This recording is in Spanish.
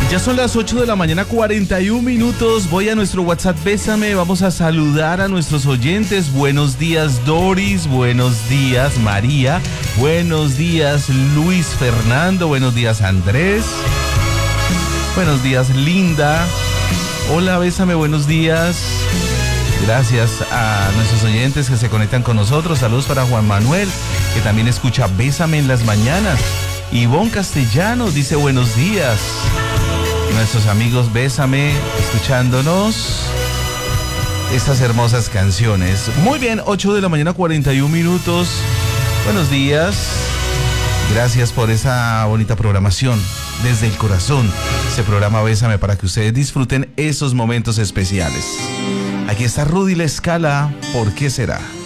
Ya son las 8 de la mañana, 41 minutos. Voy a nuestro WhatsApp Bésame. Vamos a saludar a nuestros oyentes. Buenos días, Doris. Buenos días, María. Buenos días, Luis Fernando. Buenos días, Andrés. Buenos días, Linda. Hola, Bésame. Buenos días. Gracias a nuestros oyentes que se conectan con nosotros. Saludos para Juan Manuel, que también escucha Bésame en las mañanas. Ivonne Castellanos dice buenos días. Nuestros amigos Bésame, escuchándonos estas hermosas canciones. Muy bien, 8 de la mañana, 41 minutos. Buenos días. Gracias por esa bonita programación. Desde el corazón, ese programa Bésame para que ustedes disfruten esos momentos especiales. Aquí está Rudy La Escala, ¿por qué será?